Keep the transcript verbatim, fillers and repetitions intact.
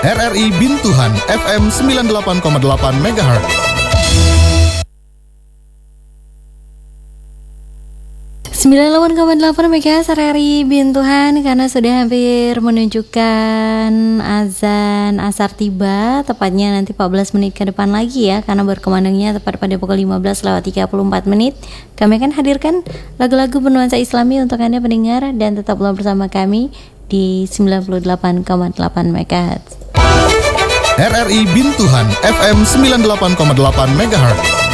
R R I Bintuhan F M sembilan puluh delapan koma delapan megahertz. sembilan puluh delapan koma delapan megahertz R R I Bintuhan, karena sudah hampir menunjukkan azan asar tiba, tepatnya nanti empat belas menit ke depan lagi ya, karena berkumandangnya tepat pada pukul lima belas lewat tiga puluh empat menit. Kami akan hadirkan lagu-lagu bernuansa Islami untuk Anda pendengar, dan tetaplah bersama kami di sembilan puluh delapan koma delapan megahertz. R R I Bintuhan F M sembilan puluh delapan koma delapan megahertz.